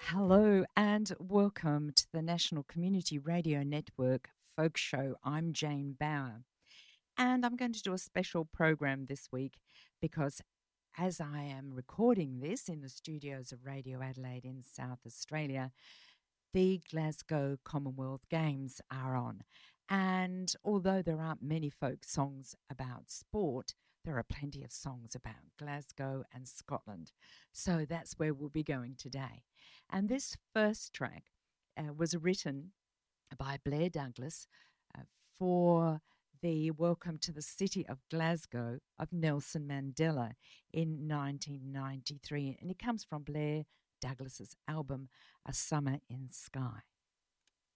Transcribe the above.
Hello and welcome to the National Community Radio Network Folk Show. I'm Jane Bauer, and I'm going to do a special program this week because as I am recording this in the studios of Radio Adelaide in South Australia, the Glasgow Commonwealth Games are on. And although there aren't many folk songs about sport, there are plenty of songs about Glasgow and Scotland. So that's where we'll be going today. And this first track was written by Blair Douglas for the Welcome to the City of Glasgow of Nelson Mandela in 1993. And it comes from Blair Douglas's album, A Summer in Sky.